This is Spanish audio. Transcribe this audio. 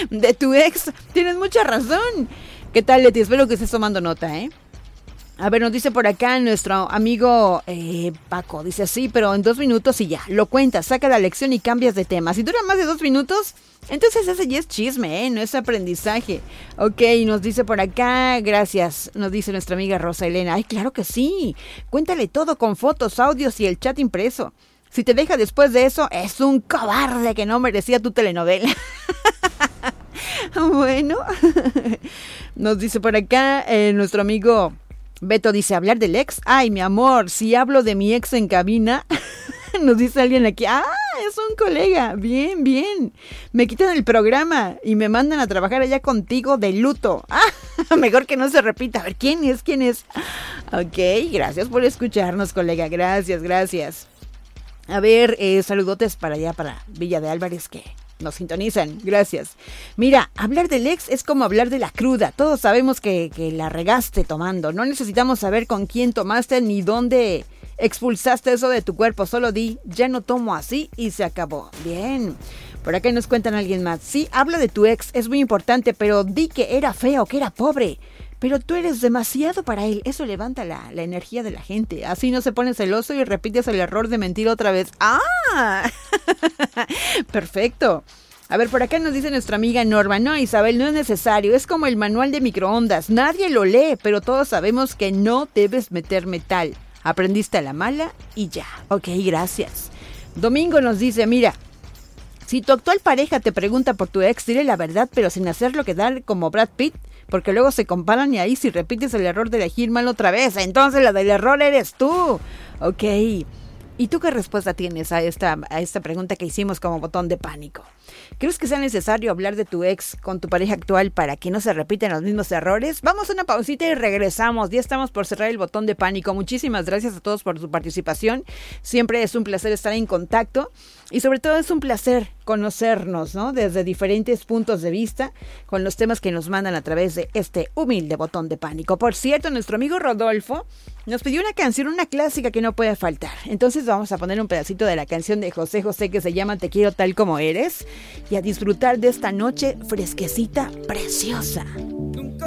de tu ex. Tienes mucha razón. ¿Qué tal, Leti? Espero que estés tomando nota, ¿eh? A ver, nos dice por acá nuestro amigo Paco. Dice, sí, pero en 2 minutos y ya. Lo cuentas, saca la lección y cambias de tema. Si dura más de 2 minutos, entonces ese ya es chisme, no es aprendizaje. Ok, nos dice por acá, gracias. Nos dice nuestra amiga Rosa Elena. Ay, claro que sí. Cuéntale todo con fotos, audios y el chat impreso. Si te deja después de eso, es un cobarde que no merecía tu telenovela. Bueno, nos dice por acá nuestro amigo Beto, dice, hablar del ex. Ay, mi amor, si hablo de mi ex en cabina, nos dice alguien aquí, es un colega, bien, bien. Me quitan el programa y me mandan a trabajar allá contigo de luto. Mejor que no se repita. A ver, ¿quién es? ¿Quién es? Ok, gracias por escucharnos, colega, gracias. A ver, saludotes para allá, para Villa de Álvarez, que nos sintonizan, gracias. Mira, hablar del ex es como hablar de la cruda. Todos sabemos que la regaste tomando. No necesitamos saber con quién tomaste ni dónde expulsaste eso de tu cuerpo. Solo di, ya no tomo así y se acabó. Bien. Por acá nos cuentan alguien más. Sí, habla de tu ex, es muy importante, pero di que era feo, que era pobre. Pero tú eres demasiado para él. Eso levanta la energía de la gente. Así no se pone celoso y repites el error de mentir otra vez. Perfecto. A ver, por acá nos dice nuestra amiga Norma. No, Isabel, no es necesario. Es como el manual de microondas. Nadie lo lee, pero todos sabemos que no debes meter metal. Aprendiste a la mala y ya. Ok, gracias. Domingo nos dice, mira, si tu actual pareja te pregunta por tu ex, dile la verdad, pero sin hacerlo quedar como Brad Pitt, porque luego se comparan y ahí si repites el error de elegir mal otra vez, entonces la del error eres tú. Ok. ¿Y tú qué respuesta tienes a esta pregunta que hicimos como botón de pánico? ¿Crees que sea necesario hablar de tu ex con tu pareja actual para que no se repiten los mismos errores? Vamos a una pausita y regresamos. Ya estamos por cerrar el botón de pánico. Muchísimas gracias a todos por su participación. Siempre es un placer estar en contacto y sobre todo es un placer conocernos, ¿no? Desde diferentes puntos de vista con los temas que nos mandan a través de este humilde botón de pánico. Por cierto, nuestro amigo Rodolfo nos pidió una canción, una clásica que no puede faltar. Entonces vamos a poner un pedacito de la canción de José José que se llama Te quiero tal como eres y a disfrutar de esta noche fresquecita, preciosa.